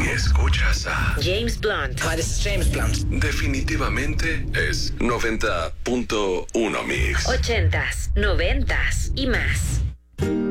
Si escuchas a James Blunt. Hi, this is James Blunt. definitivamente es 90.1 Mix. 80s, 90s y más.